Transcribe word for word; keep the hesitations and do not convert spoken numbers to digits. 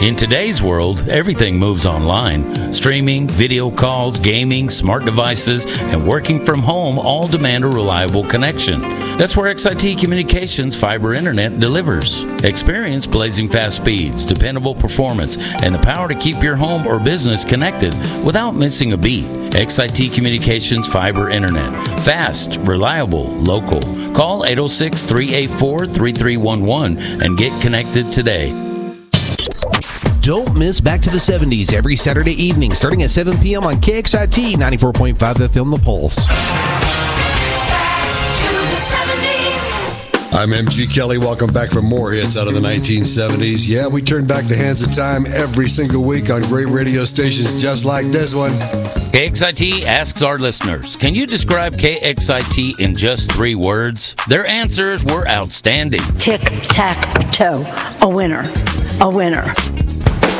In today's world, everything moves online. Streaming, video calls, gaming, smart devices, and working from home all demand a reliable connection. That's where X I T Communications Fiber Internet delivers. Experience blazing fast speeds, dependable performance, and the power to keep your home or business connected without missing a beat. X I T Communications Fiber Internet. Fast, reliable, local. Call eight oh six, three eight four, three three one one and get connected today. Don't miss Back to the seventies every Saturday evening starting at seven p.m. on K X I T ninety-four point five F M The Pulse. I'm M G Kelly. Welcome back for more hits out of the nineteen seventies. Yeah, we turn back the hands of time every single week on great radio stations just like this one. K X I T asks our listeners, can you describe K X I T in just three words? Their answers were outstanding. Tic-tac-toe. A winner. A winner.